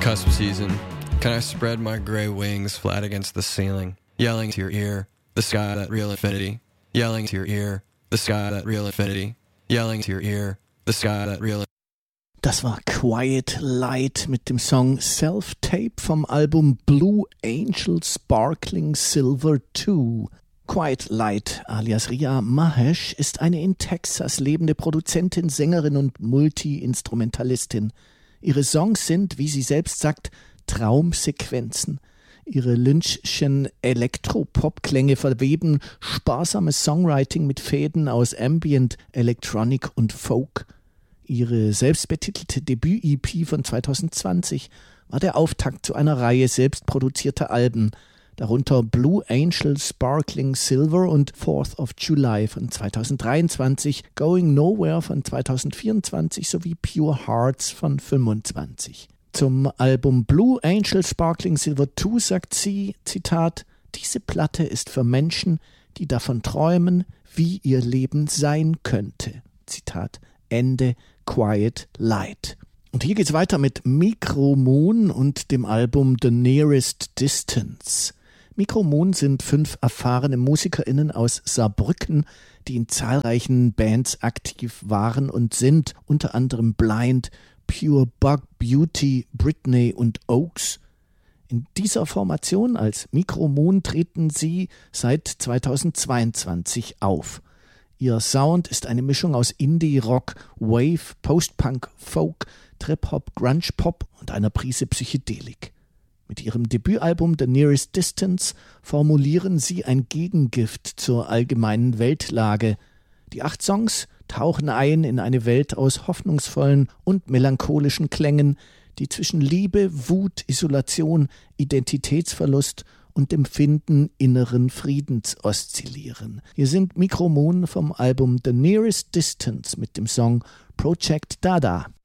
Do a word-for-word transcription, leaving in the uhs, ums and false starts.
Cusp season. Can I spread my gray wings flat against the ceiling, yelling to your ear, the sky that real infinity, yelling to your ear, the sky that real infinity, yelling to your ear, the sky that real. Das war Quiet Light mit dem Song Self-Tape vom Album Blue Angel Sparkling Silver zwei. Quiet Light alias Riya Mahesh ist eine in Texas lebende Produzentin, Sängerin und Multi-Instrumentalistin. Ihre Songs sind, wie sie selbst sagt, Traumsequenzen. Ihre Lynchschen Elektropop-Klänge verweben sparsames Songwriting mit Fäden aus Ambient, Electronic und Folk. Ihre selbstbetitelte Debüt-E P von zwanzig zwanzig war der Auftakt zu einer Reihe selbstproduzierter Alben, darunter Blue Angel Sparkling Silver und Fourth of July von zwanzig dreiundzwanzig, Going Nowhere von zwanzig vierundzwanzig sowie Pure Hearts von fünfundzwanzig. Zum Album Blue Angel Sparkling Silver zwei sagt sie, Zitat, diese Platte ist für Menschen, die davon träumen, wie ihr Leben sein könnte. Zitat Ende. Quiet Light. Und hier geht's weiter mit Micro Moon und dem Album The Nearest Distance. Micro Moon sind fünf erfahrene MusikerInnen aus Saarbrücken, die in zahlreichen Bands aktiv waren und sind, unter anderem Blind, Pure Bug Beauty, Britney und Oaks. In dieser Formation als Micro Moon treten sie seit zweitausendzweiundzwanzig auf. Ihr Sound ist eine Mischung aus Indie, Rock, Wave, Post-Punk, Folk, Trip-Hop, Grunge-Pop und einer Prise Psychedelik. Mit ihrem Debütalbum The Nearest Distance formulieren sie ein Gegengift zur allgemeinen Weltlage. Die acht Songs tauchen ein in eine Welt aus hoffnungsvollen und melancholischen Klängen, die zwischen Liebe, Wut, Isolation, Identitätsverlust und dem Finden inneren Friedens oszillieren. Hier sind Micro Moon vom Album The Nearest Distance mit dem Song Project Dada.